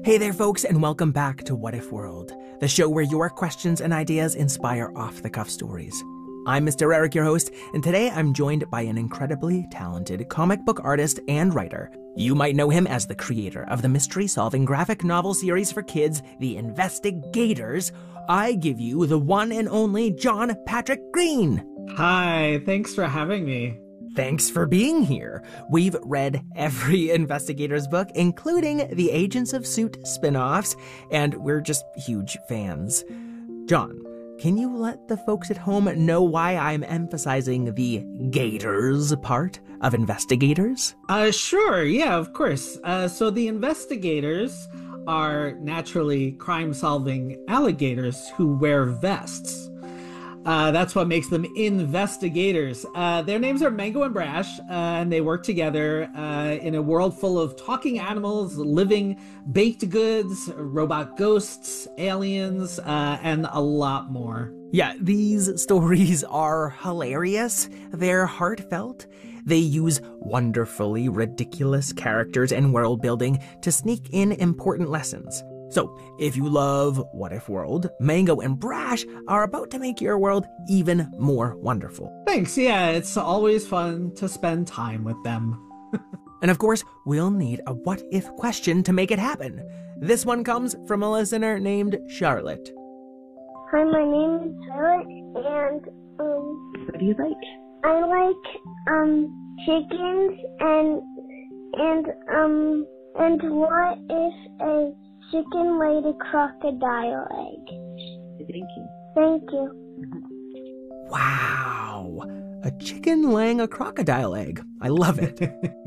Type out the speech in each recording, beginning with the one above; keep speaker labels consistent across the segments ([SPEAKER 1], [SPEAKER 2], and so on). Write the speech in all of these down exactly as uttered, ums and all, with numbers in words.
[SPEAKER 1] Hey there, folks, and welcome back to What If World, the show where your questions and ideas inspire off-the-cuff stories. I'm Mister Eric, your host, and today I'm joined by an incredibly talented comic book artist and writer. You might know him as the creator of the mystery-solving graphic novel series for kids, The Investigators. I give you the one and only John Patrick Green.
[SPEAKER 2] Hi, thanks for having me.
[SPEAKER 1] Thanks for being here. We've read every Investigators book, including the Agents of S U I T spin-offs, and we're just huge fans. John, can you let the folks at home know why I'm emphasizing the Gators part of Investigators?
[SPEAKER 2] Uh, sure, yeah, of course. Uh, so the Investigators are naturally crime-solving alligators who wear vests. Uh, that's what makes them investigators. Uh, their names are Mango and Brash, uh, and they work together uh, in a world full of talking animals, living baked goods, robot ghosts, aliens, uh, and a lot more.
[SPEAKER 1] Yeah, these stories are hilarious. They're heartfelt. They use wonderfully ridiculous characters and world building to sneak in important lessons. So, if you love What If World, Mango and Brash are about to make your world even more wonderful.
[SPEAKER 2] Thanks, yeah, it's always fun to spend time with them.
[SPEAKER 1] And of course, we'll need a what if question to make it happen. This one comes from a listener named Charlotte.
[SPEAKER 3] Hi, my name is Charlotte, and, um...
[SPEAKER 4] what do you like?
[SPEAKER 3] I like, um, chickens, and, and, um, and what if a chicken laid a crocodile egg?
[SPEAKER 4] Thank you.
[SPEAKER 3] Thank you.
[SPEAKER 1] Wow. A chicken laying a crocodile egg. I love it.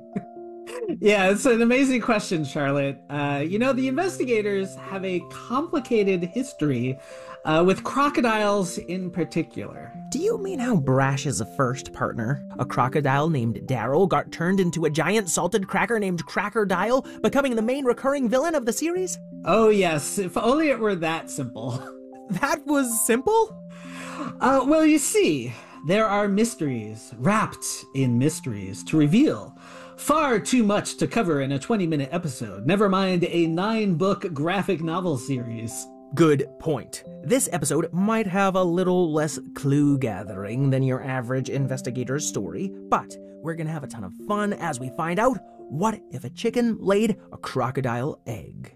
[SPEAKER 2] Yeah, it's an amazing question, Charlotte. Uh, you know, the Investigators have a complicated history uh, with crocodiles in particular.
[SPEAKER 1] Do you mean how Brash's first partner, a crocodile named Daryl, got turned into a giant salted cracker named Crackerdile, becoming the main recurring villain of the series?
[SPEAKER 2] Oh, yes. If only it were that simple.
[SPEAKER 1] That was simple?
[SPEAKER 2] Uh, well, you see, there are mysteries wrapped in mysteries to reveal. Far too much to cover in a twenty-minute episode, never mind a nine-book graphic novel series.
[SPEAKER 1] Good point. This episode might have a little less clue gathering than your average Investigator's story, but we're gonna have a ton of fun as we find out what if a chicken laid a crocodile egg.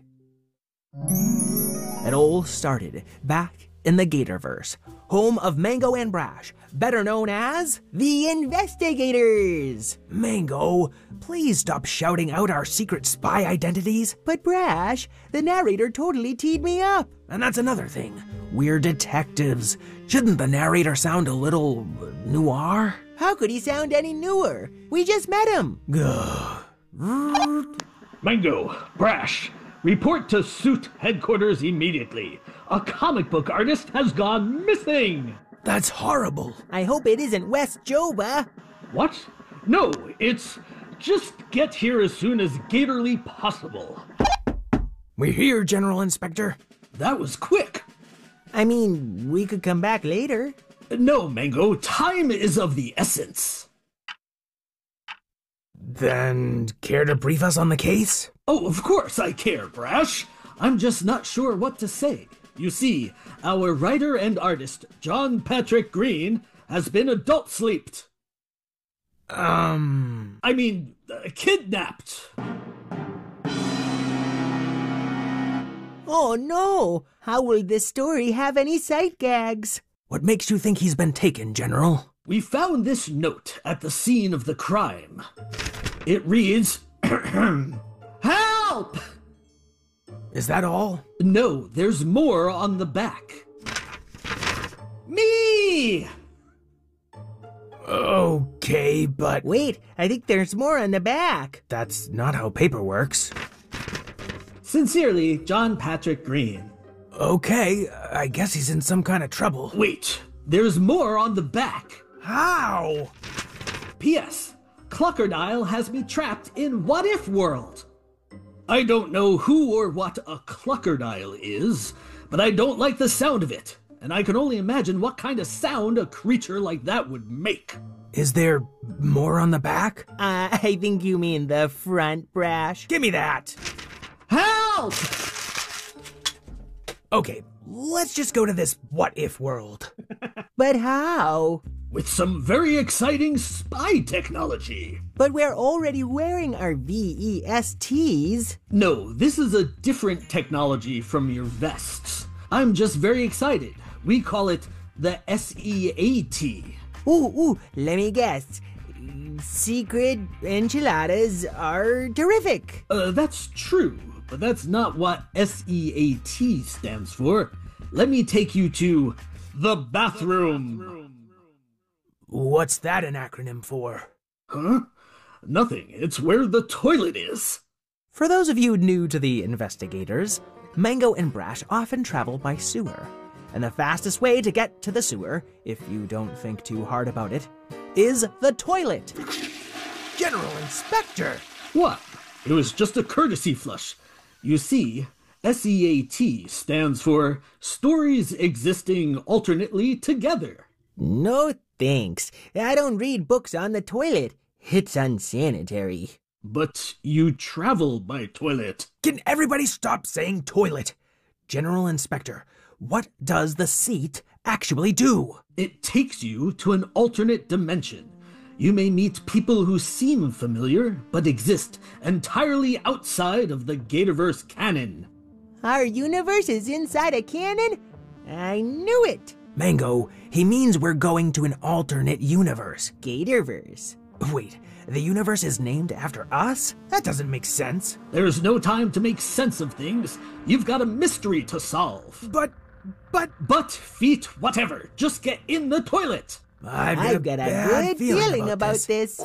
[SPEAKER 1] It all started back in the Gatorverse, home of Mango and Brash, better known as the Investigators. Mango, please stop shouting out our secret spy identities. But Brash, the narrator totally teed me up. And that's another thing. We're detectives. Shouldn't the narrator sound a little noir? How could he sound any newer? We just met him.
[SPEAKER 5] Mango, Brash, report to S U I T headquarters immediately. A comic book artist has gone missing!
[SPEAKER 1] That's horrible. I hope it isn't West Jova.
[SPEAKER 5] What? No, it's just get here as soon as gatorly possible.
[SPEAKER 1] We're here, General Inspector.
[SPEAKER 5] That was quick.
[SPEAKER 1] I mean, we could come back later.
[SPEAKER 5] No, Mango, time is of the essence.
[SPEAKER 1] Then, care to brief us on the case?
[SPEAKER 5] Oh, of course I care, Brash. I'm just not sure what to say. You see, our writer and artist, John Patrick Green, has been adult sleeped.
[SPEAKER 1] Um...
[SPEAKER 5] I mean, uh, kidnapped.
[SPEAKER 1] Oh no! How will this story have any sight gags? What makes you think he's been taken, General?
[SPEAKER 5] We found this note at the scene of the crime. It reads, Help!
[SPEAKER 1] Is that all?
[SPEAKER 5] No, there's more on the back. Me!
[SPEAKER 1] Okay, but... Wait, I think there's more on the back. That's not how paper works.
[SPEAKER 2] Sincerely, John Patrick Green.
[SPEAKER 1] Okay, I guess he's in some kind of trouble.
[SPEAKER 5] Wait, there's more on the back.
[SPEAKER 1] How?
[SPEAKER 2] P S. Cluckerdile has me trapped in What If World.
[SPEAKER 5] I don't know who or what a cluckerdile is, but I don't like the sound of it, and I can only imagine what kind of sound a creature like that would make.
[SPEAKER 1] Is there more on the back? Uh, I think you mean the front, Brash. Give me that!
[SPEAKER 5] Help! help!
[SPEAKER 1] Okay, let's just go to this what-if world. But how?
[SPEAKER 5] With some very exciting spy technology.
[SPEAKER 1] But we're already wearing our V E S Ts.
[SPEAKER 5] No, this is a different technology from your vests. I'm just very excited. We call it the S E A T.
[SPEAKER 1] Ooh, ooh, let me guess. Secret enchiladas are terrific.
[SPEAKER 5] Uh, that's true, but that's not what S E A T stands for. Let me take you to the bathroom.
[SPEAKER 1] What's that an acronym for?
[SPEAKER 5] Huh? Nothing. It's where the toilet is.
[SPEAKER 1] For those of you new to the investigators, Mango and Brash often travel by sewer. And the fastest way to get to the sewer, if you don't think too hard about it, is the toilet. General Inspector!
[SPEAKER 5] What? It was just a courtesy flush. You see, S E A T stands for Stories Existing Alternately Together.
[SPEAKER 1] No thanks. I don't read books on the toilet. It's unsanitary.
[SPEAKER 5] But you travel by toilet.
[SPEAKER 1] Can everybody stop saying toilet? General Inspector, what does the seat actually do?
[SPEAKER 5] It takes you to an alternate dimension. You may meet people who seem familiar, but exist entirely outside of the Gatorverse canon.
[SPEAKER 1] Our universe is inside a cannon? I knew it. Mango, he means we're going to an alternate universe. Gatorverse. Wait, the universe is named after us? That doesn't make sense.
[SPEAKER 5] There's no time to make sense of things. You've got a mystery to solve.
[SPEAKER 1] But, but...
[SPEAKER 5] But, feet, whatever. Just get in the toilet.
[SPEAKER 1] I've,
[SPEAKER 4] I've got a good feeling, feeling about, about this.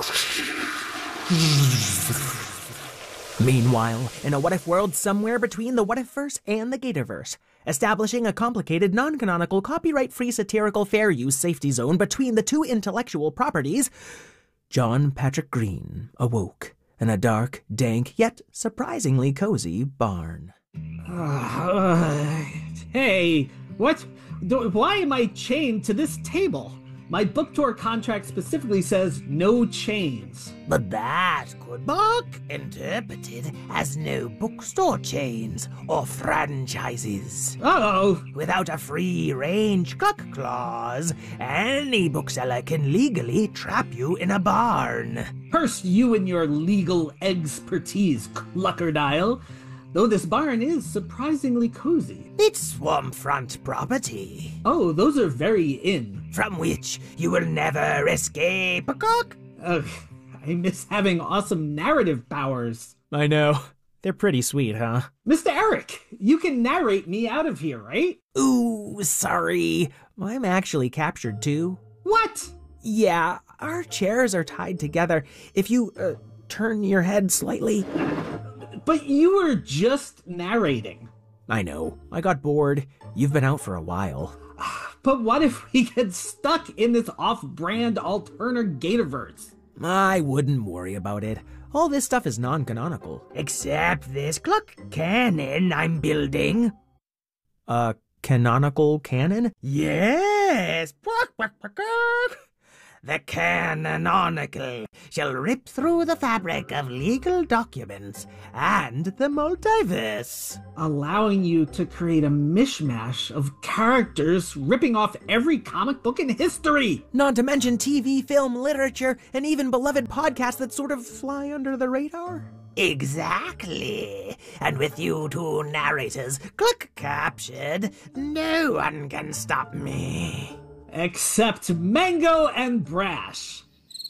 [SPEAKER 1] this. Meanwhile, in a what-if world somewhere between the what-if-verse and the Gatorverse, establishing a complicated, non-canonical, copyright-free satirical fair use safety zone between the two intellectual properties, John Patrick Green awoke in a dark, dank, yet surprisingly cozy barn.
[SPEAKER 2] Uh, hey, what? Why am I chained to this table? My book tour contract specifically says no chains.
[SPEAKER 1] But that could be interpreted as no bookstore chains or franchises.
[SPEAKER 2] Uh-oh.
[SPEAKER 1] Without a free-range cuck clause, any bookseller can legally trap you in a barn.
[SPEAKER 2] Curse you and your legal expertise, Cluckerdile. Though this barn is surprisingly cozy.
[SPEAKER 1] It's Swampfront property.
[SPEAKER 2] Oh, those are very in.
[SPEAKER 1] From which you will never escape. Ugh,
[SPEAKER 2] I miss having awesome narrative powers.
[SPEAKER 1] I know. They're pretty sweet, huh?
[SPEAKER 2] Mister Eric, you can narrate me out of here, right?
[SPEAKER 1] Ooh, sorry. I'm actually captured too.
[SPEAKER 2] What?
[SPEAKER 1] Yeah, our chairs are tied together. If you uh, turn your head slightly...
[SPEAKER 2] But you were just narrating.
[SPEAKER 1] I know. I got bored. You've been out for a while.
[SPEAKER 2] But what if we get stuck in this off-brand alternative Gatorverse?
[SPEAKER 1] I wouldn't worry about it. All this stuff is non-canonical. Except this cluck cannon I'm building. A canonical cannon? Yes! The canonical shall rip through the fabric of legal documents and the multiverse.
[SPEAKER 2] Allowing you to create a mishmash of characters ripping off every comic book in history.
[SPEAKER 1] Not to mention T V, film, literature, and even beloved podcasts that sort of fly under the radar. Exactly. And with you two narrators cluck captured, no one can stop me.
[SPEAKER 2] Except Mango and Brash.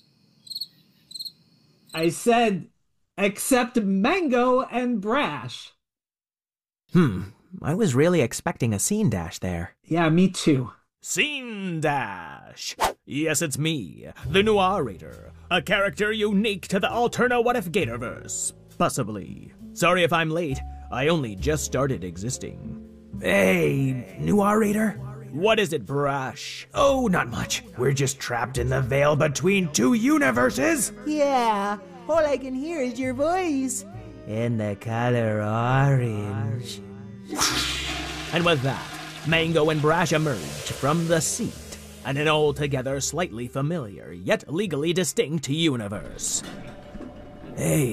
[SPEAKER 2] I said, except Mango and Brash.
[SPEAKER 1] Hmm, I was really expecting a scene dash there.
[SPEAKER 2] Yeah, me too.
[SPEAKER 1] Scene dash. Yes, it's me, the Noirator, a character unique to the Alterna What If Gatorverse. Possibly. Sorry if I'm late, I only just started existing. Hey, Noirator? What is it, Brash? Oh, not much. We're just trapped in the veil between two universes.
[SPEAKER 4] Yeah, all I can hear is your voice. In the color orange.
[SPEAKER 1] And with that, Mango and Brash emerged from the seat in an altogether slightly familiar, yet legally distinct universe. Hey,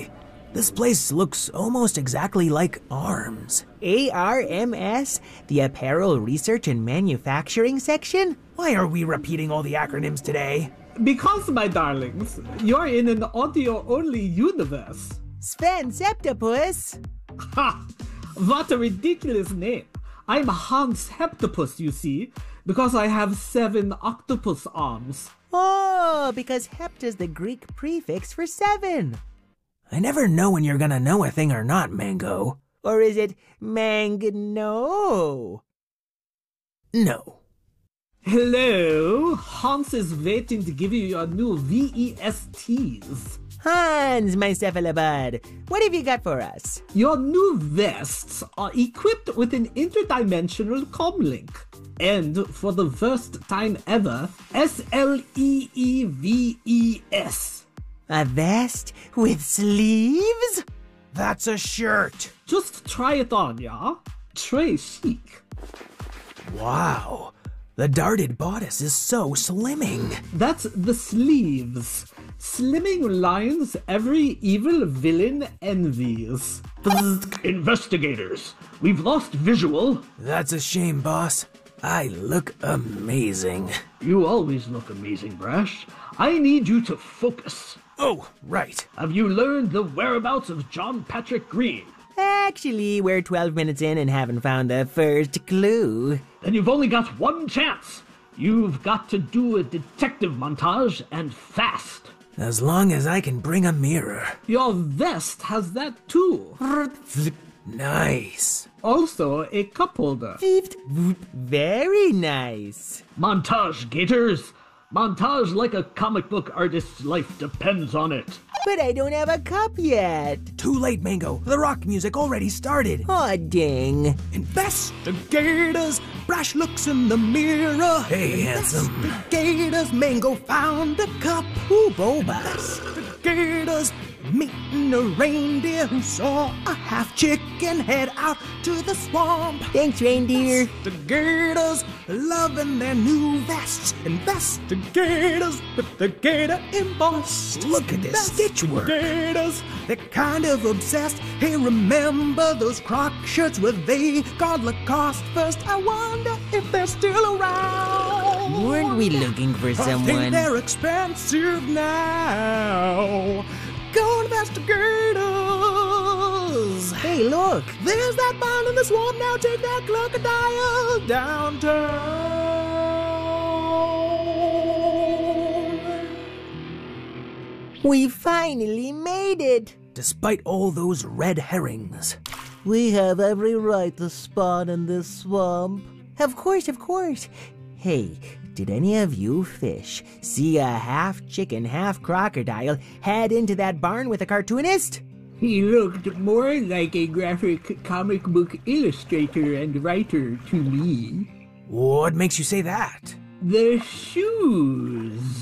[SPEAKER 1] This place looks almost exactly like ARMS.
[SPEAKER 4] A R M S? The Apparel Research and Manufacturing Section?
[SPEAKER 1] Why are we repeating all the acronyms today?
[SPEAKER 2] Because, my darlings, you're in an audio-only universe.
[SPEAKER 4] Sven Septopus?
[SPEAKER 2] Ha! What a ridiculous name. I'm Hans Heptopus, you see, because I have seven octopus arms.
[SPEAKER 4] Oh, because hept is the Greek prefix for seven.
[SPEAKER 1] I never know when you're gonna know a thing or not, Mango.
[SPEAKER 4] Or is it Mangno?
[SPEAKER 1] No.
[SPEAKER 2] Hello, Hans is waiting to give you your new V E S Ts.
[SPEAKER 4] Hans, my cephalopod, what have you got for us?
[SPEAKER 2] Your new vests are equipped with an interdimensional comlink. And for the first time ever, S L E E V E S.
[SPEAKER 4] A vest with sleeves?
[SPEAKER 1] That's a shirt.
[SPEAKER 2] Just try it on, yeah? Très chic.
[SPEAKER 1] Wow. The darted bodice is so slimming.
[SPEAKER 2] That's the sleeves. Slimming lines every evil villain envies.
[SPEAKER 5] Investigators, we've lost visual.
[SPEAKER 1] That's a shame, boss. I look amazing.
[SPEAKER 5] You always look amazing, Brash. I need you to focus.
[SPEAKER 1] Oh, right.
[SPEAKER 5] Have you learned the whereabouts of John Patrick Green?
[SPEAKER 4] Actually, we're twelve minutes in and haven't found the first clue.
[SPEAKER 5] Then you've only got one chance. You've got to do a detective montage, and fast.
[SPEAKER 1] As long as I can bring a mirror.
[SPEAKER 2] Your vest has that too.
[SPEAKER 1] Nice.
[SPEAKER 2] Also a cup holder.
[SPEAKER 4] Very nice.
[SPEAKER 5] Montage, Gators. Montage like a comic book artist's life depends on it.
[SPEAKER 4] But I don't have a cup yet.
[SPEAKER 1] Too late, Mango. The rock music already started.
[SPEAKER 4] Aw, dang.
[SPEAKER 1] Investigators, Brash looks in the mirror. Hey, handsome. Investigators, Mango found a cup.
[SPEAKER 4] Ooh, Bulbous.
[SPEAKER 1] Investigators, meeting a reindeer who saw a half chicken head out to the swamp.
[SPEAKER 4] Thanks, reindeer.
[SPEAKER 1] Investigators, loving their new vests. Investigators with the gator embossed. Look at this stitch work. Investigators, they're kind of obsessed. Hey, remember those croc shirts? Were they called Lacoste first? I wonder if they're still around.
[SPEAKER 4] Weren't we looking for
[SPEAKER 1] I think
[SPEAKER 4] someone?
[SPEAKER 1] they're expensive now. Go investigators!
[SPEAKER 4] Hey, look.
[SPEAKER 1] There's that barn in the swamp. Now take that crocodile downtown.
[SPEAKER 4] We finally made it.
[SPEAKER 1] Despite all those red herrings.
[SPEAKER 4] We have every right to spawn in this swamp. Of course, of course. Hey, did any of you fish see a half chicken, half crocodile head into that barn with a cartoonist?
[SPEAKER 2] He looked more like a graphic comic book illustrator and writer to me.
[SPEAKER 1] What makes you say that?
[SPEAKER 2] The shoes.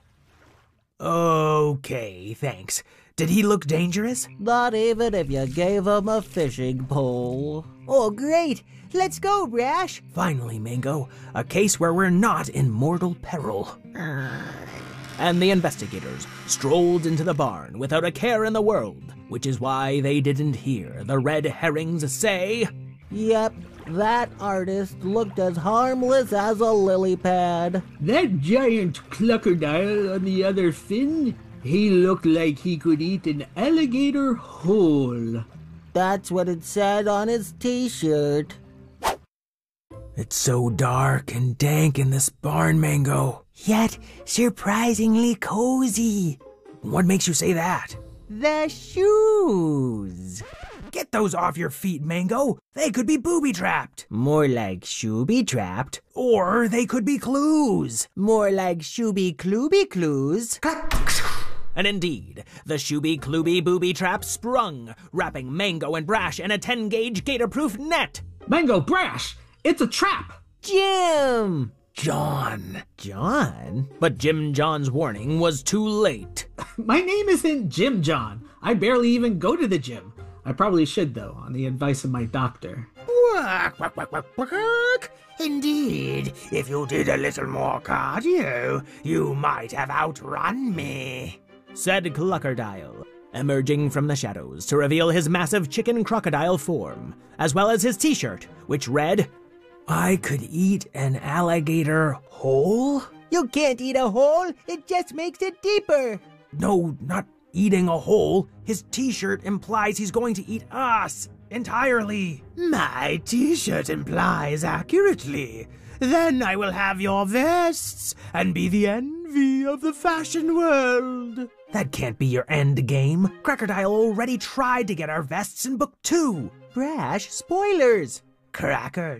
[SPEAKER 1] Okay, thanks. Did he look dangerous?
[SPEAKER 4] Not even if you gave him a fishing pole. Oh, great. Let's go, Brash.
[SPEAKER 1] Finally, Mango, a case where we're not in mortal peril. And the investigators strolled into the barn without a care in the world, which is why they didn't hear the red herrings say,
[SPEAKER 4] Yep, that artist looked as harmless as a lily pad.
[SPEAKER 2] That giant crocodile on the other fin, he looked like he could eat an alligator whole.
[SPEAKER 4] That's what it said on his t-shirt.
[SPEAKER 1] It's so dark and dank in this barn, Mango.
[SPEAKER 4] Yet surprisingly cozy.
[SPEAKER 1] What makes you say that?
[SPEAKER 4] The shoes.
[SPEAKER 1] Get those off your feet, Mango. They could be booby-trapped.
[SPEAKER 4] More like shooby-trapped.
[SPEAKER 1] Or they could be clues.
[SPEAKER 4] More like shooby-cluby clues.
[SPEAKER 1] And indeed, the Shooby Klooby Booby Trap sprung, wrapping Mango and Brash in a ten-gauge gator-proof net.
[SPEAKER 2] Mango, Brash, it's a trap.
[SPEAKER 4] Jim!
[SPEAKER 1] John.
[SPEAKER 4] John?
[SPEAKER 1] But Jim John's warning was too late.
[SPEAKER 2] My name isn't Jim John. I barely even go to the gym. I probably should, though, on the advice of my doctor.
[SPEAKER 1] Quack, quack, quack, quack, quack. Indeed, if you did a little more cardio, you might have outrun me, said Cluckerdile, emerging from the shadows to reveal his massive chicken crocodile form, as well as his t-shirt, which read, "I could eat an alligator whole?"
[SPEAKER 4] You can't eat a hole, it just makes it deeper.
[SPEAKER 1] No, not eating a hole. His t-shirt implies he's going to eat us entirely.
[SPEAKER 4] My t-shirt implies accurately. Then I will have your vests and be the envy of the fashion world.
[SPEAKER 1] That can't be your end game. Crocodile already tried to get our vests in book two.
[SPEAKER 4] Brash, spoilers. Crocodile?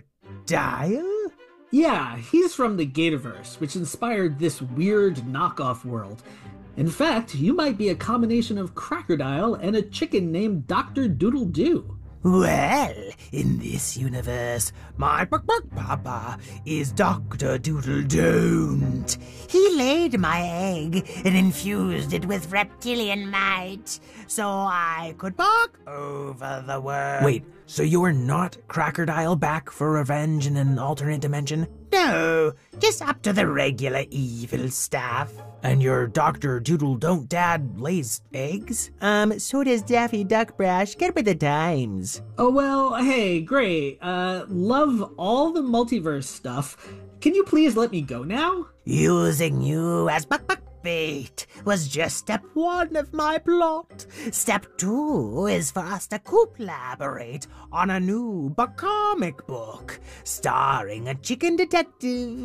[SPEAKER 2] Yeah, he's from the Gatorverse, which inspired this weird knockoff world. In fact, you might be a combination of Crocodile and a chicken named Doctor Doodle-Doo.
[SPEAKER 4] Well, in this universe, my papa is Doctor Doodle-Don't. He laid my egg and infused it with reptilian might, so I could bark over the world.
[SPEAKER 1] Wait, so you're not Crocodile back for revenge in an alternate dimension?
[SPEAKER 4] No, just up to the regular evil stuff.
[SPEAKER 1] And your Doctor Doodle-Don't dad lays eggs?
[SPEAKER 4] Um, so does Daffy Duck, Brash. Get with the times.
[SPEAKER 2] Oh, well, hey, great. Uh, love all the multiverse stuff. Can you please let me go now?
[SPEAKER 4] Using you as buck buck bait was just step one of my plot. Step two is for us to collaborate on a new comic book starring a chicken detective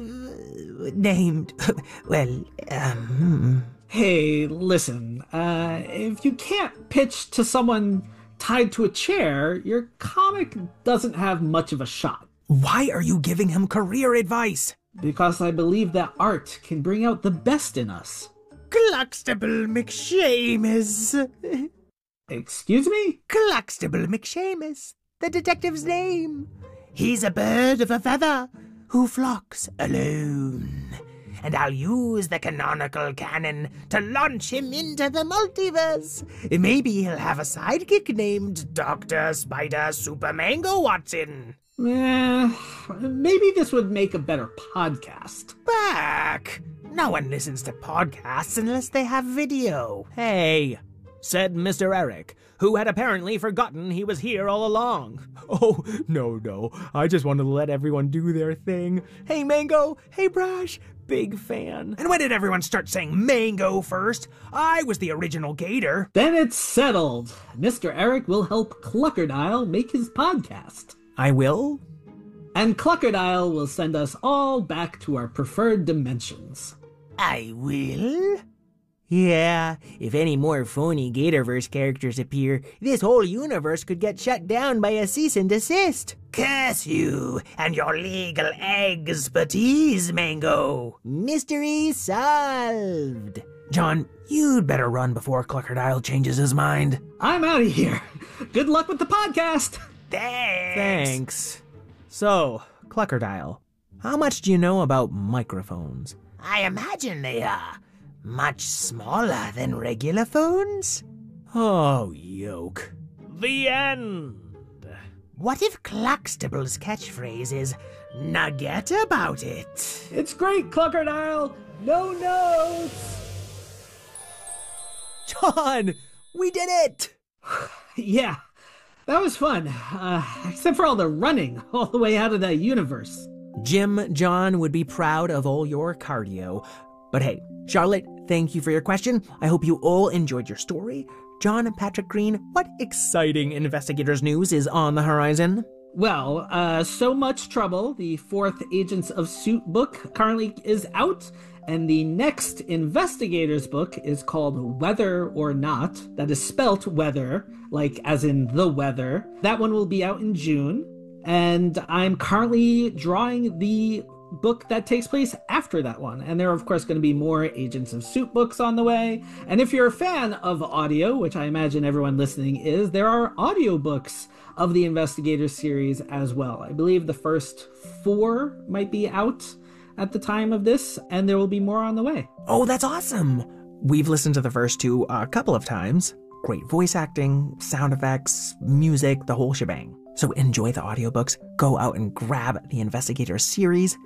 [SPEAKER 4] named, well, um...
[SPEAKER 2] Hey, listen, uh, if you can't pitch to someone tied to a chair, your comic doesn't have much of a shot.
[SPEAKER 1] Why are you giving him career advice?
[SPEAKER 2] Because I believe that art can bring out the best in us.
[SPEAKER 4] Cluxtable McShamus.
[SPEAKER 2] Excuse me?
[SPEAKER 4] Cluxtable McShamus, the detective's name. He's a bird of a feather who flocks alone. And I'll use the canonical canon to launch him into the multiverse. Maybe he'll have a sidekick named Doctor Spider Super Mango Watson.
[SPEAKER 2] Eh, maybe this would make a better podcast.
[SPEAKER 4] Back! No one listens to podcasts unless they have video.
[SPEAKER 1] Hey, said Mister Eric, who had apparently forgotten he was here all along. Oh, no, no, I just wanted to let everyone do their thing. Hey, Mango, hey, Brash, big fan. And when did everyone start saying Mango first? I was the original Gator.
[SPEAKER 2] Then it's settled. Mister Eric will help Cluckerdile make his podcast.
[SPEAKER 1] I will?
[SPEAKER 2] And Cluckerdile will send us all back to our preferred dimensions.
[SPEAKER 4] I will? Yeah, if any more phony Gatorverse characters appear, this whole universe could get shut down by a cease and desist. Curse you and your legal expertise, Mango. Mystery solved.
[SPEAKER 1] John, you'd better run before Cluckerdile changes his mind.
[SPEAKER 2] I'm out of here. Good luck with the podcast.
[SPEAKER 4] Thanks.
[SPEAKER 1] Thanks. So, Cluckerdile, how much do you know about microphones?
[SPEAKER 4] I imagine they are much smaller than regular phones.
[SPEAKER 1] Oh, yoke. The end.
[SPEAKER 4] What if Cluxtable's catchphrase is, "Nugget about it"?
[SPEAKER 2] It's great, Cluckerdile. No notes.
[SPEAKER 1] John, we did it.
[SPEAKER 2] Yeah, that was fun. Uh, except for all the running all the way out of that universe.
[SPEAKER 1] Jim John would be proud of all your cardio. But hey, Charlotte, thank you for your question. I hope you all enjoyed your story. John and Patrick Green, what exciting investigators news is on the horizon?
[SPEAKER 2] Well, uh, So Much Trouble, the fourth Agents of S U I T book, currently is out, and the next Investigators book is called Whether or Not. That is spelt weather, like as in the weather. That one will be out in June, and I'm currently drawing the book that takes place after that one. And there are, of course, going to be more Agents of S U I T books on the way. And if you're a fan of audio, which I imagine everyone listening is, there are audiobooks of the Investigators series as well. I believe the first four might be out at the time of this, and there will be more on the way.
[SPEAKER 1] Oh, that's awesome. We've listened to the first two a couple of times. Great voice acting, sound effects, music, the whole shebang. So enjoy the audiobooks. Go out and grab the Investigators series.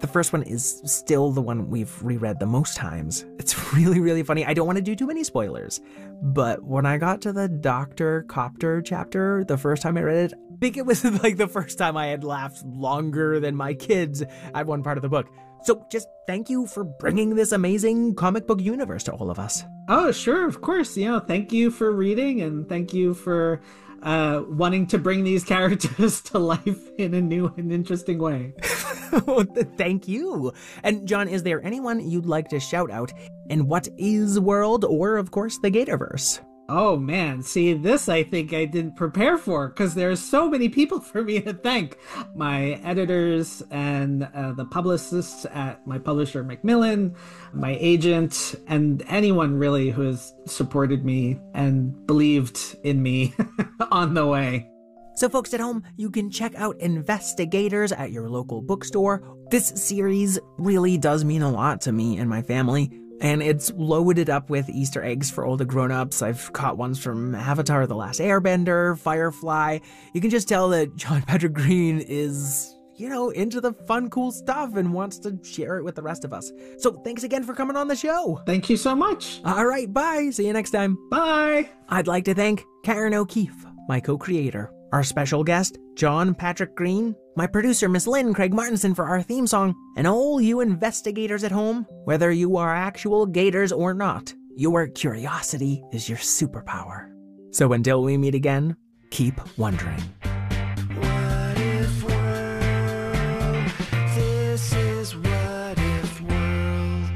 [SPEAKER 1] The first one is still the one we've reread the most times. It's really, really funny. I don't want to do too many spoilers, but when I got to the Doctor Copter chapter, the first time I read it, I think it was like the first time I had laughed longer than my kids at one part of the book. So just thank you for bringing this amazing comic book universe to all of us.
[SPEAKER 2] Oh, sure, of course. You know, thank you for reading, and thank you for uh, wanting to bring these characters to life in a new and interesting way.
[SPEAKER 1] Thank you. And John, is there anyone you'd like to shout out in What Is World, or of course the Gatorverse?
[SPEAKER 2] Oh man, see, this I think I didn't prepare for, because there's so many people for me to thank. My editors and uh, the publicists at my publisher Macmillan, my agent, and anyone really who has supported me and believed in me on the way.
[SPEAKER 1] So folks at home, you can check out Investigators at your local bookstore. This series really does mean a lot to me and my family, and it's loaded up with Easter eggs for all the grown-ups. I've caught ones from Avatar: The Last Airbender, Firefly. You can just tell that John Patrick Green is, you know, into the fun, cool stuff and wants to share it with the rest of us. So thanks again for coming on the show.
[SPEAKER 2] Thank you so much.
[SPEAKER 1] All right, bye. See you next time.
[SPEAKER 2] Bye.
[SPEAKER 1] I'd like to thank Karen O'Keefe, my co-creator, our special guest, John Patrick Green, my producer, Miss Lynn Craig Martinson, for our theme song, and all you investigators at home, whether you are actual gators or not, your curiosity is your superpower. So until we meet again, keep wondering.
[SPEAKER 6] What if world? This is What If World.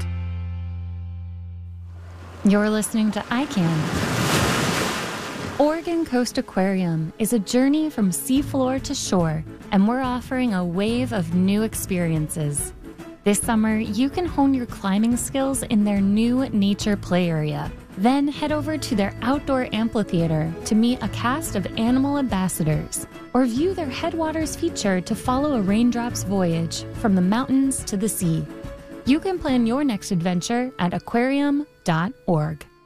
[SPEAKER 7] You're listening to I Can. Oregon Coast Aquarium is a journey from seafloor to shore, and we're offering a wave of new experiences. This summer, you can hone your climbing skills in their new nature play area. Then head over to their outdoor amphitheater to meet a cast of animal ambassadors, or view their Headwaters feature to follow a raindrop's voyage from the mountains to the sea. You can plan your next adventure at aquarium dot org.